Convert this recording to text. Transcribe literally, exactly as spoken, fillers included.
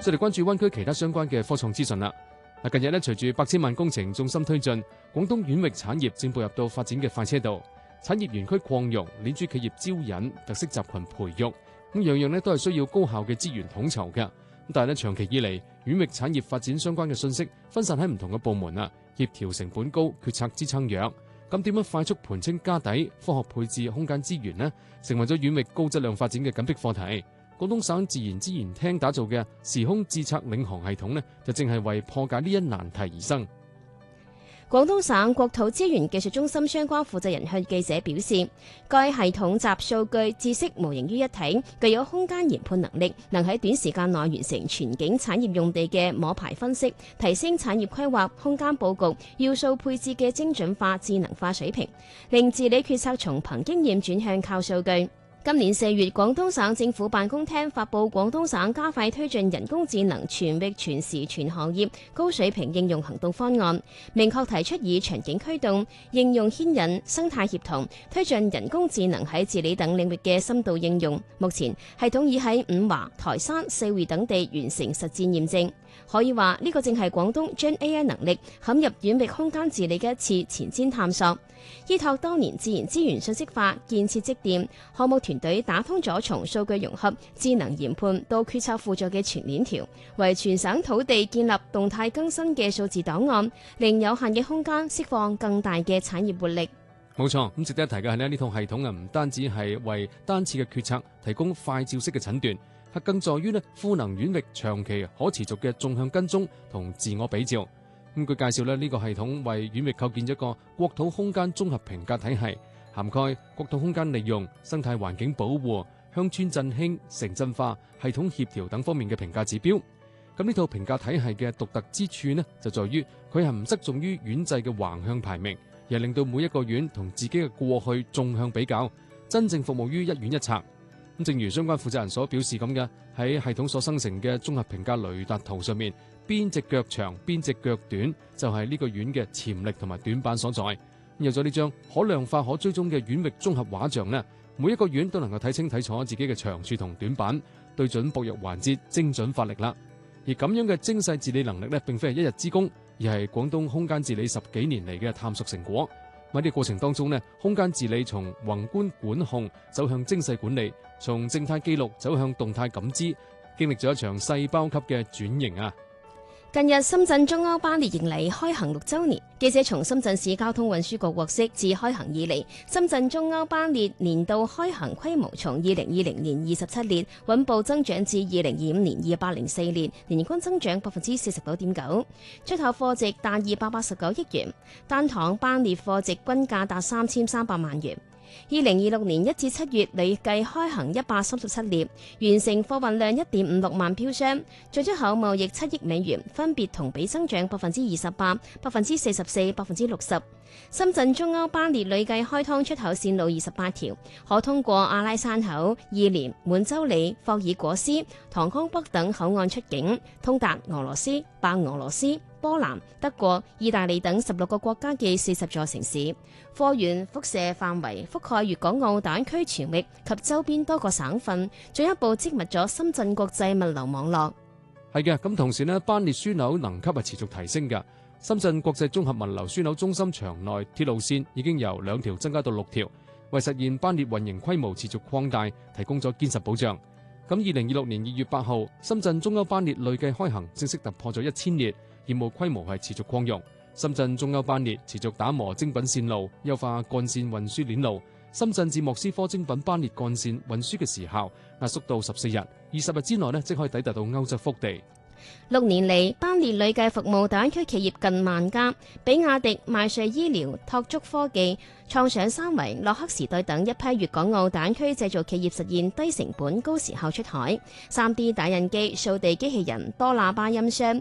再嚟關注灣區其他相關嘅科創資訊啦。近日咧，隨住百千萬工程重心推進，廣東縣域產業正步入到發展嘅快車道。產業園區擴容、鏈珠企業招引、特色集群培育，咁樣樣咧都係需要高效嘅資源統籌嘅。但係咧，長期以嚟，縣域產業發展相關嘅信息分散喺唔同嘅部門啊，協調成本高，決策支撐弱。咁點樣快速盤清家底、科學配置空間資源呢？成為咗縣域高質量發展嘅緊迫課題。廣東省自然資源廳打造嘅時空智策領航系統呢，就正係為破解呢一難題而生。 廣東省國土資源技術中心相關負責人向記者表示，該系統集數據、知識模型於一體，具有空間研判能力，能喺短時間內完成全景產業用地嘅摸排分析，提升產業規劃、空間佈局、要素配置嘅精準化、智能化水平，令治理決策從憑經驗轉向靠數據。今年四月，廣東省政府辦公廳發布廣東省加快推進人工智能全域全時全行業高水平應用行動方案，明確提出以場景驅動、應用牽引、生態協同，推進人工智能喺治理等領域嘅深度應用。目前系統已喺五華、台山、四會等地完成實戰驗證。可以話呢個正係廣東將 A I 能力嵌入縣域空間治理嘅一次前瞻探索。依託多年自然資源信息化建設積澱，項目團隊打通咗從數據融合、智能研判到決策輔助嘅全鏈條，為全省土地建立動態更新嘅數字檔案，令有限嘅空間釋放更大嘅產業活力。 冇錯，咁值得一提嘅係咧，呢套系統啊，唔單止係為單次嘅決策提供快照式嘅診斷，係更在於咧賦能縣域長期可持續嘅縱向跟蹤同自我比照。咁佢介紹咧，呢個系統為縣域構建咗一個國土空間綜合評價體系，涵蓋國土空間利用、生態環境保護、鄉村振興、城鎮化、系統協調等方面嘅評價指標。咁呢套評價體系嘅獨特之處呢，就在於佢係唔側重於縣制嘅橫向排名，而係令到每一個縣同自己嘅過去縱向比較，真正服務於一縣一策。咁正如相關負責人所表示咁嘅，喺系統所生成嘅綜合評價雷達圖上面，邊隻腳長邊隻腳短，就係呢個縣嘅潛力同埋短板所在。有咗呢張可量化可追蹤嘅縣域綜合畫像呢，每一個縣都能夠睇清睇楚自己嘅長處同短板，對準薄弱環節，精準發力啦。而咁樣嘅精細治理能力呢，並非係一日之功，而係廣東空間治理十幾年嚟嘅探索成果。喺呢個過程當中呢，空間治理從宏觀管控走向精細管理，從靜態記錄走向動態感知，經歷咗一場細胞級嘅轉型啊！ 近日深圳中歐班列迎嚟開行六週年，記者從深圳市交通運輸局獲悉，自開行以嚟，深圳中歐班列年度開行規模從二零二零年二十七列穩步增長至二零二五年二百零四列，年均增長百分之四十九點九，出口貨值達二百八十九億元，單趟班列貨值均價達三千三百萬元。二零二六年一至七月累計開行一百三十七列，完成貨運量一點五六萬標箱，進出口貿易七億美元，分別同比增長百分之二十八、百分之四十四、百分之六十。深圳中歐班列累計開通出口線路二十八條，可通過阿拉山口、義蓮、滿洲里、霍爾果斯、唐江北等口岸出境，通達俄羅斯、白俄羅斯、波蘭、德國、意大利等十六個國家嘅四十座城市，貨源輻射範圍覆蓋粵港澳大灣區全域及周邊多個省份，進一步織密咗深圳國際物流網絡。 係嘅，咁同時呢，班列樞紐能級係持續提升嘅。深圳國際綜合物流樞紐中心場內鐵路線已經由兩條增加到六條，為實現班列運營規模持續擴大提供咗堅實保障。咁二零二六年二月八號，深圳中歐班列累計開行正式突破咗一千列，業務規模係持續擴容。深圳中歐班列持續打磨精品線路，優化幹線運輸鏈路。深圳至莫斯科精品班列幹線運輸嘅時效壓縮到十四日，二十日之內呢即可以抵達到歐洲腹地。 六年嚟，班列累計服務大灣區企業近萬家，比亞迪、邁瑞醫療、拓足科技、創想三維、洛克時代等一批粵港澳大灣區製造企業實現低成本、高時效出海。三 D 打印機、掃地機器人、多喇叭音箱、